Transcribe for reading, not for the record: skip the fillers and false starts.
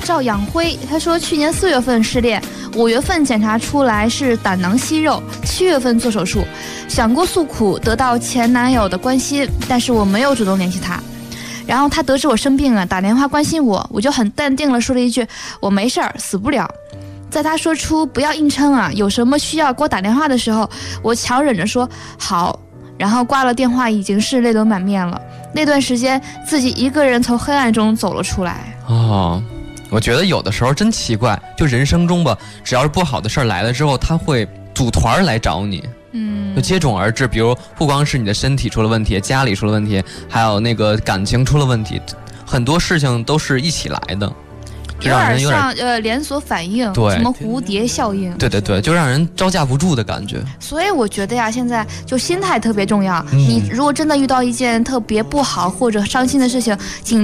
赵养辉，他说去年4月份失恋，5月份检查出来是胆囊息肉，7月份做手术，想过诉苦，得到前男友的关心，但是我没有主动联系他。然后他得知我生病了，打电话关心我，我就很淡定了说了一句我没事儿，死不了。在他说出不要硬撑啊，有什么需要给我打电话的时候，我强忍着说好，然后挂了电话，已经是泪流满面了。那段时间自己一个人从黑暗中走了出来。 我觉得有的时候真奇怪，就人生中吧，只要是不好的事儿来了之后，他会组团来找你，就接踵而至。比如不光是你的身体出了问题，家里出了问题，还有那个感情出了问题，很多事情都是一起来的。 有点像连锁反应， 对， 什么蝴蝶效应， 对，就让人招架不住的感觉。 所以我觉得呀，现在就心态特别重要。你如果真的遇到一件特别不好或者伤心的事情，